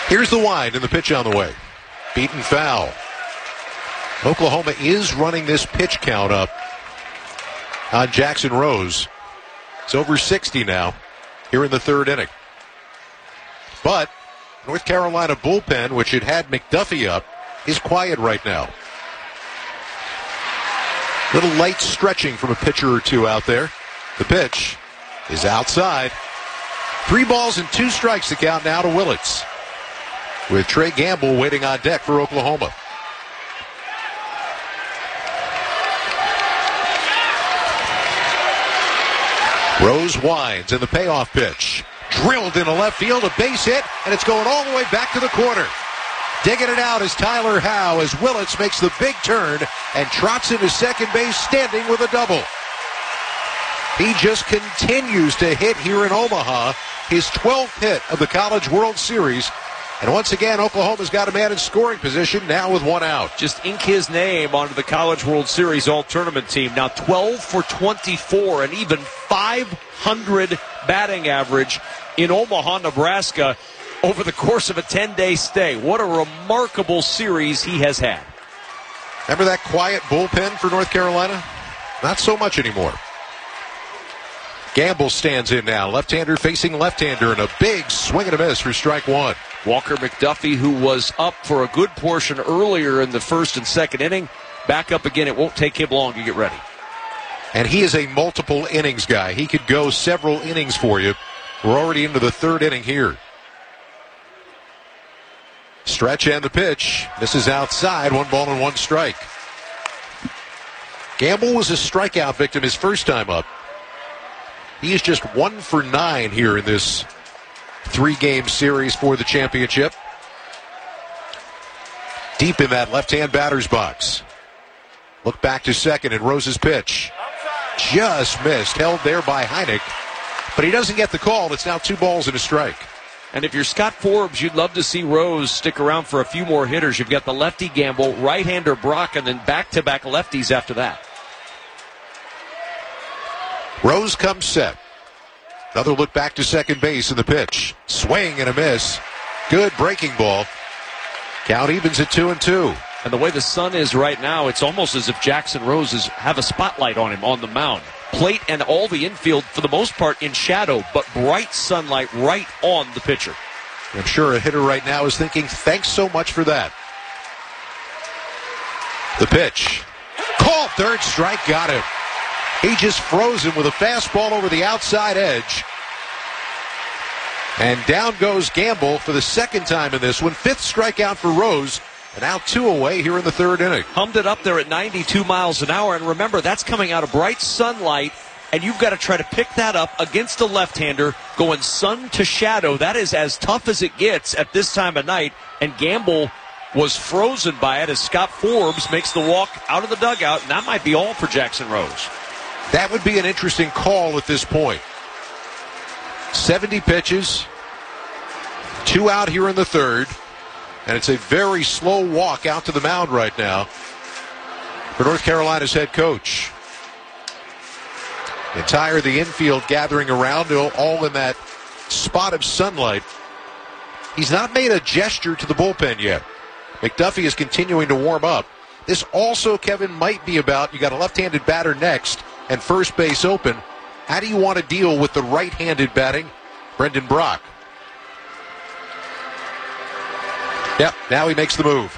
Here's the wind and the pitch on the way. Beaten foul. Oklahoma is running this pitch count up on Jackson Rose. It's over 60 now here in the third inning. But North Carolina bullpen, which had McDuffie up, is quiet right now. Little light stretching from a pitcher or two out there. The pitch is outside. 3 balls and 2 strikes to count now to Willits, with Trey Gamble waiting on deck for Oklahoma. Rose winds and the payoff pitch. Drilled into left field, a base hit, and it's going all the way back to the corner. Digging it out is Tyler Howe as Willits makes the big turn and trots into second base standing with a double. He just continues to hit here in Omaha, his 12th hit of the College World Series. And once again, Oklahoma's got a man in scoring position now with 1 out. Just ink his name onto the College World Series All-Tournament team. Now 12 for 24, and even 500 batting average in Omaha, Nebraska over the course of a 10-day stay. What a remarkable series he has had. Remember that quiet bullpen for North Carolina? Not so much anymore. Gamble stands in now. Left-hander facing left-hander, and a big swing and a miss for strike 1. Walker McDuffie, who was up for a good portion earlier in the first and second inning, back up again. It won't take him long to get ready. And he is a multiple innings guy. He could go several innings for you. We're already into the third inning here. Stretch and the pitch. This is outside. 1 ball and 1 strike. Gamble was a strikeout victim his first time up. He is just 1 for 9 here in this 3-game series for the championship. Deep in that left-hand batter's box. Look back to second, and Rose's pitch just missed. Held there by Heineck. But he doesn't get the call. It's now 2 balls and a strike. And if you're Scott Forbes, you'd love to see Rose stick around for a few more hitters. You've got the lefty Gamble, right-hander Brock, and then back-to-back lefties after that. Rose comes set. Another look back to second base in the pitch. Swing and a miss. Good breaking ball. Count evens at 2-2. And the way the sun is right now, it's almost as if Jackson Rose have a spotlight on him on the mound. Plate and all the infield, for the most part, in shadow, but bright sunlight right on the pitcher. I'm sure a hitter right now is thinking, thanks so much for that. The pitch. Called third strike, got him. He just froze him with a fastball over the outside edge. And down goes Gamble for the second time in this one. 5th strikeout for Rose. And now 2 away here in the third inning. Hummed it up there at 92 miles an hour. And remember, that's coming out of bright sunlight. And you've got to try to pick that up against a left-hander going sun to shadow. That is as tough as it gets at this time of night. And Gamble was frozen by it as Scott Forbes makes the walk out of the dugout. And that might be all for Jackson Rose. That would be an interesting call at this point. 70 pitches, 2 out here in the third, and it's a very slow walk out to the mound right now for North Carolina's head coach. The infield gathering around, all in that spot of sunlight. He's not made a gesture to the bullpen yet. McDuffie is continuing to warm up. This also, Kevin, might be about, you got a left-handed batter next and first base open. How do you want to deal with the right-handed batting Brendan Brock? Yep, now he makes the move.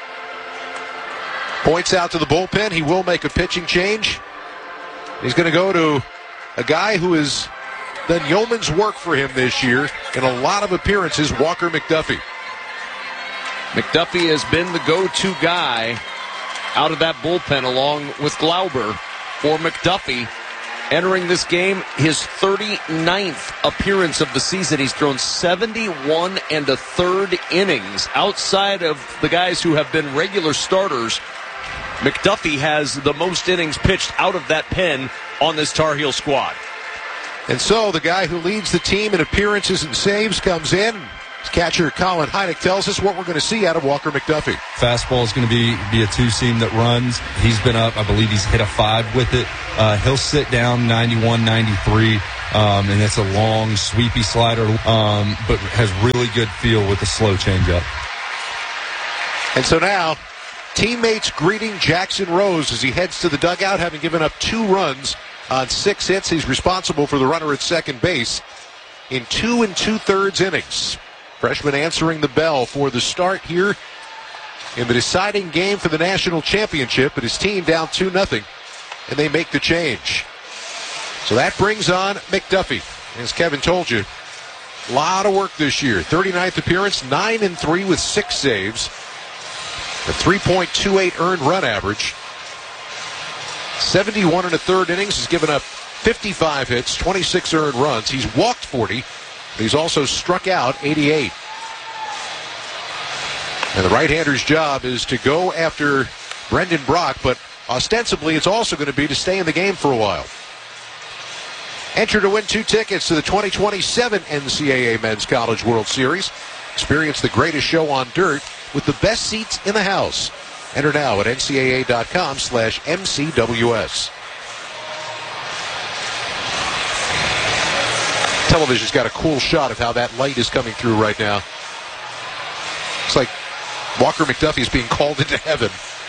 Points out to the bullpen. He will make a pitching change. He's going to go to a guy who has done yeoman's work for him this year in a lot of appearances, Walker McDuffie. McDuffie has been the go-to guy out of that bullpen along with Glauber. For McDuffie, entering this game, his 39th appearance of the season. He's thrown 71 1/3 innings. Outside of the guys who have been regular starters, McDuffie has the most innings pitched out of that pen on this Tar Heel squad. And so the guy who leads the team in appearances and saves comes in. Catcher Colin Heineck tells us what we're going to see out of Walker McDuffie. Fastball is going to be a 2-seam that runs. He's been up. I believe he's hit a 5 with it. He'll sit down 91, 93. and it's a long, sweepy slider, but has really good feel with the slow changeup. And so now, teammates greeting Jackson Rose as he heads to the dugout, having given up 2 runs on 6 hits. He's responsible for the runner at second base in 2 2/3 innings. Freshman answering the bell for the start here in the deciding game for the national championship, but his team down 2-0, and they make the change. So that brings on McDuffie. As Kevin told you, a lot of work this year. 39th appearance, 9-3 with 6 saves. A 3.28 earned run average. 71 1/3 innings. He's given up 55 hits, 26 earned runs. He's walked 40. He's also struck out 88. And the right-hander's job is to go after Brendan Brock, but ostensibly it's also going to be to stay in the game for a while. Enter to win 2 tickets to the 2027 NCAA Men's College World Series. Experience the greatest show on dirt with the best seats in the house. Enter now at ncaa.com/MCWS. Television's got a cool shot of how that light is coming through right now. It's like Walker McDuffie is being called into heaven.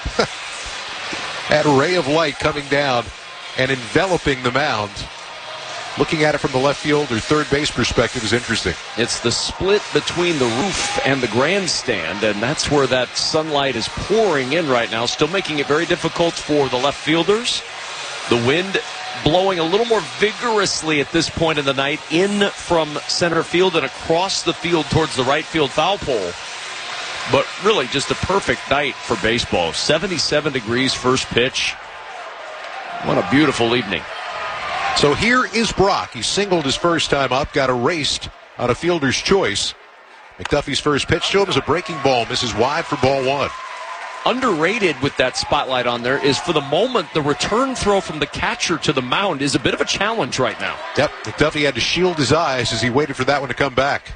That ray of light coming down and enveloping the mound. Looking at it from the left field or third base perspective is interesting. It's the split between the roof and the grandstand, and that's where that sunlight is pouring in right now, still making it very difficult for the left fielders. The wind blowing a little more vigorously at this point in the night in from center field and across the field towards the right field foul pole. But really just a perfect night for baseball. 77 degrees first pitch. What a beautiful evening. So here is Brock. He singled his first time up, got erased on a fielder's choice. McDuffie's first pitch to him is a breaking ball, misses wide for ball 1. Underrated with that spotlight on there is for the moment the return throw from the catcher to the mound is a bit of a challenge right now. Yep, McDuffie had to shield his eyes as he waited for that one to come back.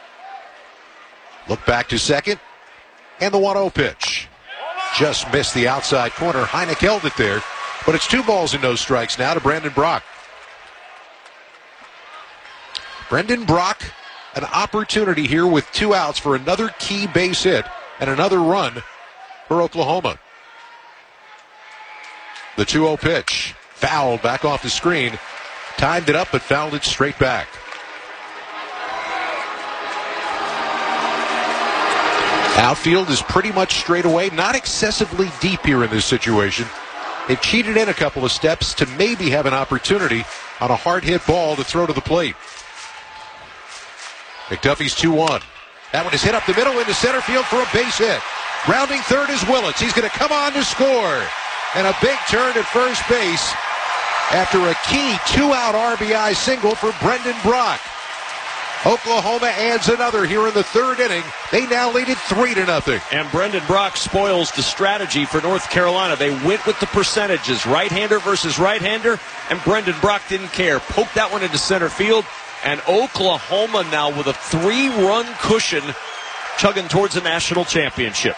Look back to second, and the 1-0 pitch. Just missed the outside corner. Heineck held it there, but it's 2 balls and no strikes now to Brendan Brock. Brendan Brock, an opportunity here with 2 outs for another key base hit and another run for Oklahoma. The 2-0 pitch. Fouled back off the screen. Timed it up, but fouled it straight back. Outfield is pretty much straight away. Not excessively deep here in this situation. They've cheated in a couple of steps to maybe have an opportunity on a hard-hit ball to throw to the plate. McDuffie's 2-1. That one is hit up the middle into center field for a base hit. Rounding third is Willits. He's going to come on to score. And a big turn at first base after a key 2-out RBI single for Brendan Brock. Oklahoma adds another here in the 3rd inning. They now lead it 3-0. And Brendan Brock spoils the strategy for North Carolina. They went with the percentages, right-hander versus right-hander, and Brendan Brock didn't care. Poked that one into center field, and Oklahoma now with a 3-run cushion chugging towards the national championship.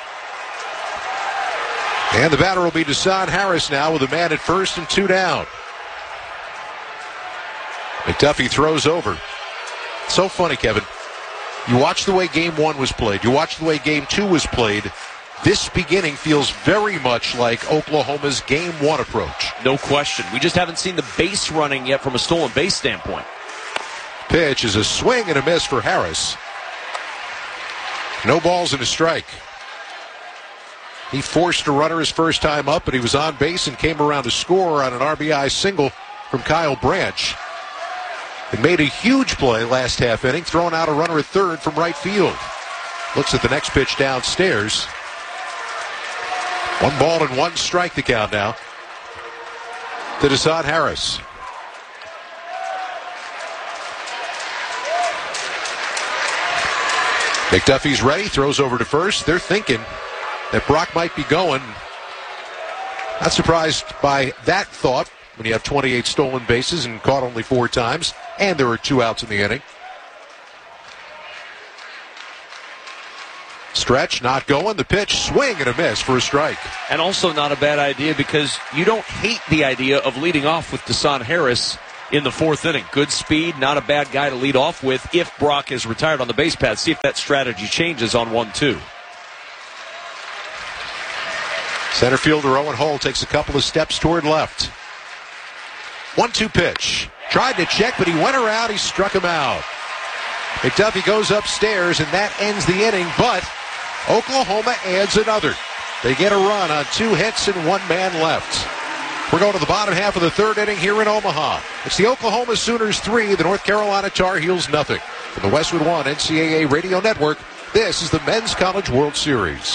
And the batter will be Desan Harris now with a man at first and 2 down. McDuffie throws over. So funny, Kevin. You watch the way Game 1 was played. You watch the way Game 2 was played. This beginning feels very much like Oklahoma's Game 1 approach. No question. We just haven't seen the base running yet from a stolen base standpoint. Pitch is a swing and a miss for Harris. No balls and a strike. He forced a runner his first time up, but he was on base and came around to score on an RBI single from Kyle Branch. It made a huge play last half inning, throwing out a runner at third from right field. Looks at the next pitch downstairs. 1 ball and 1 strike the count now to Desan Harris. McDuffie's ready, throws over to first. They're thinking that Brock might be going. Not surprised by that thought when you have 28 stolen bases and caught only 4 times, and there were 2 outs in the inning. Stretch, not going. The pitch, swing and a miss for a strike. And also not a bad idea because you don't hate the idea of leading off with Desan Harris in the fourth inning. Good speed, not a bad guy to lead off with if Brock is retired on the base path. See if that strategy changes on 1-2. Center fielder Owen Hull takes a couple of steps toward left. 1-2 pitch. Tried to check, but he went around. He struck him out. McDuffie goes upstairs, and that ends the inning, but Oklahoma adds another. They get a run on 2 hits and 1 man left. We're going to the bottom half of the third inning here in Omaha. It's the Oklahoma Sooners 3, the North Carolina Tar Heels nothing. From the Westwood One NCAA Radio Network, this is the Men's College World Series.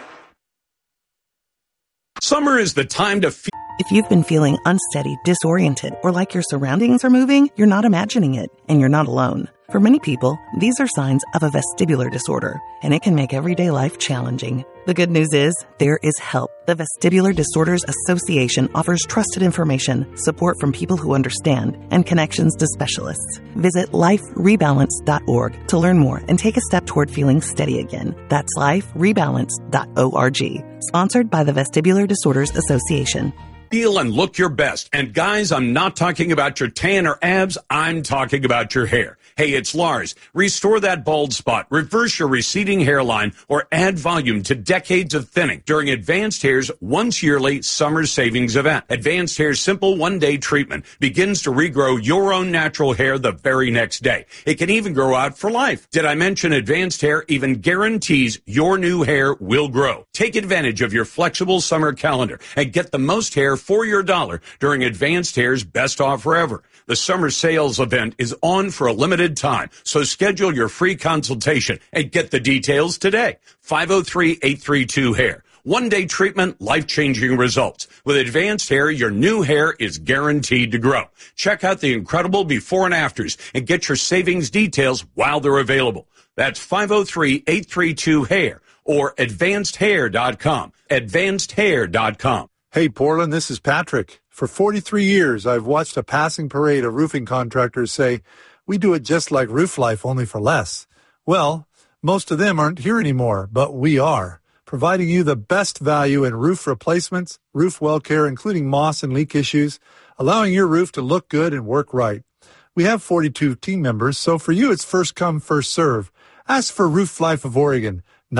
Summer is the time to feel. If you've been feeling unsteady, disoriented, or like your surroundings are moving, you're not imagining it, and you're not alone. For many people, these are signs of a vestibular disorder, and it can make everyday life challenging. The good news is, there is help. The Vestibular Disorders Association offers trusted information, support from people who understand, and connections to specialists. Visit liferebalance.org to learn more and take a step toward feeling steady again. That's liferebalance.org. Sponsored by the Vestibular Disorders Association. Feel and look your best. And guys, I'm not talking about your tan or abs. I'm talking about your hair. Hey, it's Lars. Restore that bald spot, reverse your receding hairline, or add volume to decades of thinning during Advanced Hair's once yearly summer savings event. Advanced Hair's simple one-day treatment begins to regrow your own natural hair the very next day. It can even grow out for life. Did I mention Advanced Hair even guarantees your new hair will grow? Take advantage of your flexible summer calendar and get the most hair for your dollar during Advanced Hair's best offer ever. The summer sales event is on for a limited time, so schedule your free consultation and get the details today. 503-832-HAIR. One-day treatment, life-changing results. With Advanced Hair, your new hair is guaranteed to grow. Check out the incredible before and afters and get your savings details while they're available. That's 503-832-HAIR or advancedhair.com. Advancedhair.com. Hey, Portland, this is Patrick. For 43 years, I've watched a passing parade of roofing contractors say, we do it just like Roof Life, only for less. Well, most of them aren't here anymore, but we are, providing you the best value in roof replacements, roof well care, including moss and leak issues, allowing your roof to look good and work right. We have 42 team members, so for you, it's first come, first serve. Ask for Roof Life of Oregon,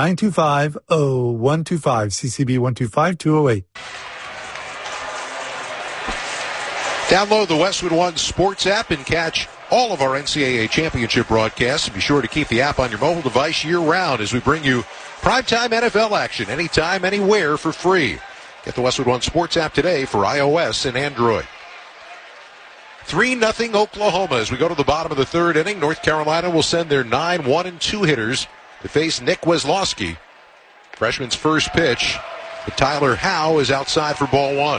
925-0125, CCB 125208. Download the Westwood One Sports app and catch all of our NCAA championship broadcasts. And be sure to keep the app on your mobile device year-round as we bring you primetime NFL action anytime, anywhere for free. Get the Westwood One Sports app today for iOS and Android. 3-0 Oklahoma as we go to the bottom of the third inning. North Carolina will send their 9 1-2 hitters to face Nick Weslowski. Freshman's first pitch, but Tyler Howe is outside for ball 1.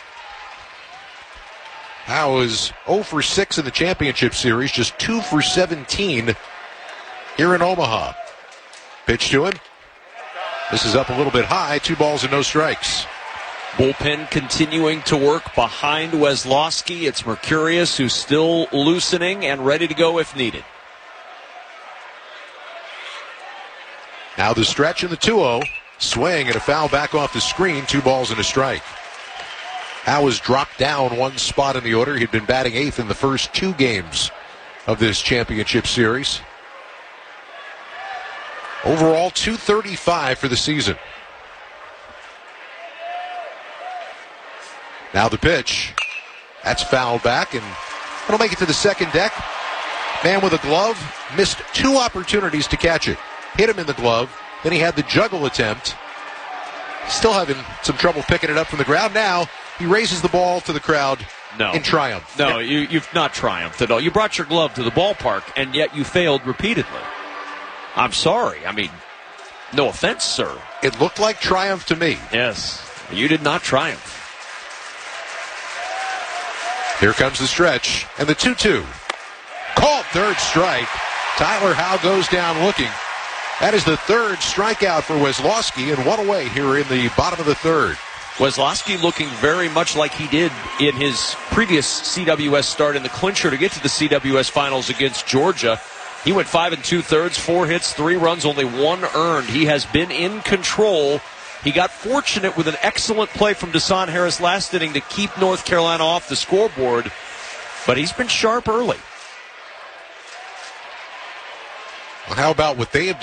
Howe is 0 for 6 in the championship series, just 2 for 17 here in Omaha. Pitch to him. This is up a little bit high, 2 balls and no strikes. Bullpen continuing to work behind Weslowski. It's Mercurius who's still loosening and ready to go if needed. Now the stretch in the 2-0. Swing and a foul back off the screen, 2 balls and a strike. Howe has dropped down 1 spot in the order. He'd been batting 8th in the first 2 games of this championship series. Overall, 235 for the season. Now the pitch. That's fouled back, and it'll make it to the second deck. Man with a glove missed 2 opportunities to catch it. Hit him in the glove. Then he had the juggle attempt. Still having some trouble picking it up from the ground. Now he raises the ball to the crowd in triumph. No, you've not triumphed at all. You brought your glove to the ballpark, and yet you failed repeatedly. I'm sorry. I mean, no offense, sir. It looked like triumph to me. Yes, you did not triumph. Here comes the stretch, and the 2-2. Called third strike. Tyler Howe goes down looking. That is the third strikeout for Weslowski, and 1 away here in the bottom of the third. Weslowski looking very much like he did in his previous CWS start in the clincher to get to the CWS finals against Georgia. He went 5 2/3, 4 hits, 3 runs, only 1 earned. He has been in control. He got fortunate with an excellent play from Desan Harris last inning to keep North Carolina off the scoreboard. But he's been sharp early. Well, how about what they have